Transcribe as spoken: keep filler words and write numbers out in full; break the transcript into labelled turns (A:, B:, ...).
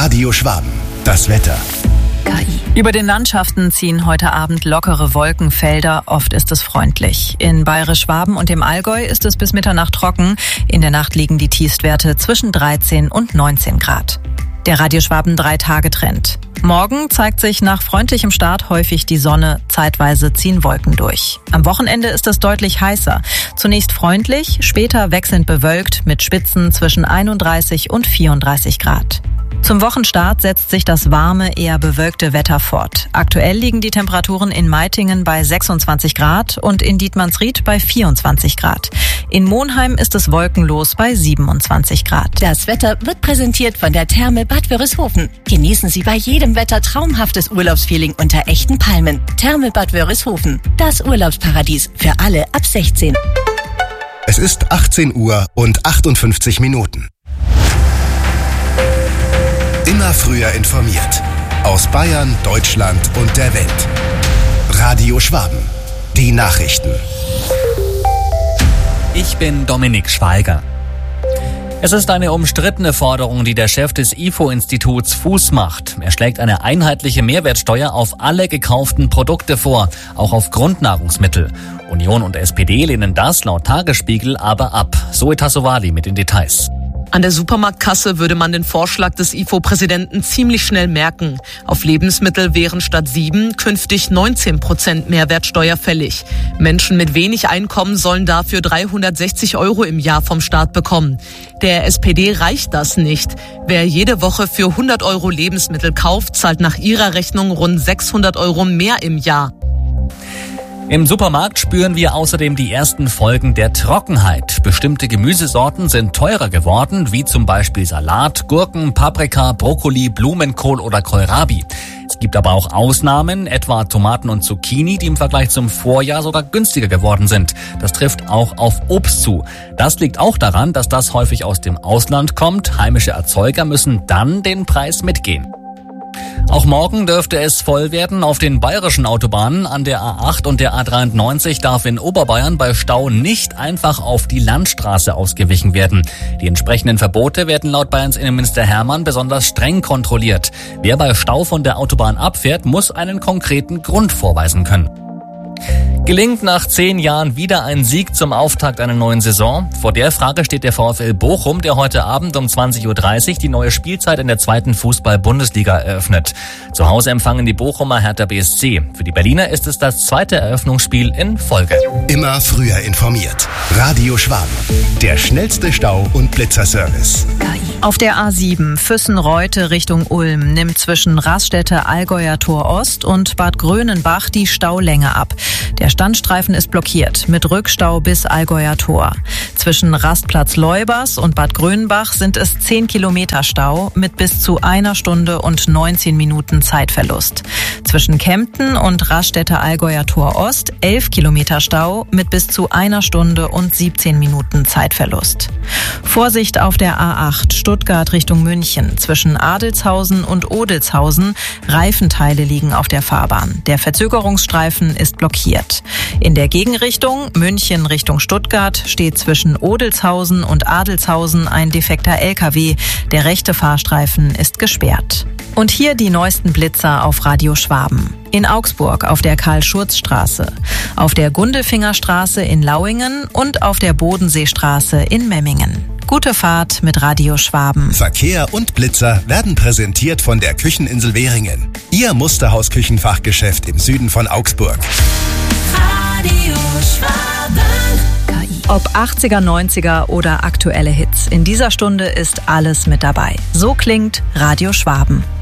A: Radio Schwaben. Das Wetter.
B: Über den Landschaften ziehen heute Abend lockere Wolkenfelder. Oft ist es freundlich. In Bayerisch-Schwaben und dem Allgäu ist es bis Mitternacht trocken. In der Nacht liegen die Tiefstwerte zwischen dreizehn und neunzehn Grad. Der Radio Schwaben drei-Tage-Trend. Morgen zeigt sich nach freundlichem Start häufig die Sonne. Zeitweise ziehen Wolken durch. Am Wochenende ist es deutlich heißer. Zunächst freundlich, später wechselnd bewölkt mit Spitzen zwischen einunddreißig und vierunddreißig Grad. Zum Wochenstart setzt sich das warme, eher bewölkte Wetter fort. Aktuell liegen die Temperaturen in Meitingen bei sechsundzwanzig Grad und in Dietmannsried bei vierundzwanzig Grad. In Monheim ist es wolkenlos bei siebenundzwanzig Grad.
C: Das Wetter wird präsentiert von der Therme Bad Wörishofen. Genießen Sie bei jedem Wetter traumhaftes Urlaubsfeeling unter echten Palmen. Therme Bad Wörishofen, das Urlaubsparadies für alle ab sechzehn.
A: Es ist achtzehn Uhr und achtundfünfzig Minuten. Immer früher informiert. Aus Bayern, Deutschland und der Welt. Radio Schwaben. Die Nachrichten.
D: Ich bin Dominik Schweiger. Es ist eine umstrittene Forderung, die der Chef des I F O-Instituts Fuß macht. Er schlägt eine einheitliche Mehrwertsteuer auf alle gekauften Produkte vor, auch auf Grundnahrungsmittel. Union und S P D lehnen das laut Tagesspiegel aber ab. Zoe Tassovali mit den Details.
E: An der Supermarktkasse würde man den Vorschlag des I F O-Präsidenten ziemlich schnell merken. Auf Lebensmittel wären statt sieben künftig neunzehn Prozent Mehrwertsteuer fällig. Menschen mit wenig Einkommen sollen dafür dreihundertsechzig Euro im Jahr vom Staat bekommen. Der S P D reicht das nicht. Wer jede Woche für hundert Euro Lebensmittel kauft, zahlt nach ihrer Rechnung rund sechshundert Euro mehr im Jahr.
D: Im Supermarkt spüren wir außerdem die ersten Folgen der Trockenheit. Bestimmte Gemüsesorten sind teurer geworden, wie zum Beispiel Salat, Gurken, Paprika, Brokkoli, Blumenkohl oder Kohlrabi. Es gibt aber auch Ausnahmen, etwa Tomaten und Zucchini, die im Vergleich zum Vorjahr sogar günstiger geworden sind. Das trifft auch auf Obst zu. Das liegt auch daran, dass das häufig aus dem Ausland kommt. Heimische Erzeuger müssen dann den Preis mitgehen. Auch morgen dürfte es voll werden auf den bayerischen Autobahnen. An der A acht und der A dreiundneunzig darf in Oberbayern bei Stau nicht einfach auf die Landstraße ausgewichen werden. Die entsprechenden Verbote werden laut Bayerns Innenminister Hermann besonders streng kontrolliert. Wer bei Stau von der Autobahn abfährt, muss einen konkreten Grund vorweisen können. Gelingt nach zehn Jahren wieder ein Sieg zum Auftakt einer neuen Saison? Vor der Frage steht der VfL Bochum, der heute Abend um zwanzig Uhr dreißig die neue Spielzeit in der zweiten Fußball-Bundesliga eröffnet. Zu Hause empfangen die Bochumer Hertha B S C. Für die Berliner ist es das zweite Eröffnungsspiel in Folge.
A: Immer früher informiert. Radio Schwaben. Der schnellste Stau- und Blitzerservice.
B: Auf der A sieben Füssen-Reute Richtung Ulm nimmt zwischen Raststätte Allgäuer Tor Ost und Bad Grönenbach die Staulänge ab. Der Standstreifen ist blockiert mit Rückstau bis Allgäuer Tor. Zwischen Rastplatz Leubers und Bad Grönenbach sind es zehn Kilometer Stau mit bis zu einer Stunde und neunzehn Minuten Zeitverlust. Zwischen Kempten und Raststätte Allgäuer Tor Ost elf Kilometer Stau mit bis zu einer Stunde und siebzehn Minuten Zeitverlust. Vorsicht auf der A acht Stuttgart Richtung München. Zwischen Adelshausen und Odelshausen Reifenteile liegen auf der Fahrbahn. Der Verzögerungsstreifen ist blockiert. In der Gegenrichtung München Richtung Stuttgart steht zwischen Odelshausen und Adelshausen ein defekter L K W. Der rechte Fahrstreifen ist gesperrt. Und hier die neuesten Blitzer auf Radio Schwaben. In Augsburg auf der Karl-Schurz-Straße, auf der Gundelfingerstraße in Lauingen und auf der Bodenseestraße in Memmingen. Gute Fahrt mit Radio Schwaben.
A: Verkehr und Blitzer werden präsentiert von der Kücheninsel Währingen. Ihr Musterhaus-Küchenfachgeschäft im Süden von Augsburg.
C: Radio Schwaben.
B: Ob achtziger, neunziger oder aktuelle Hits, in dieser Stunde ist alles mit dabei. So klingt Radio Schwaben.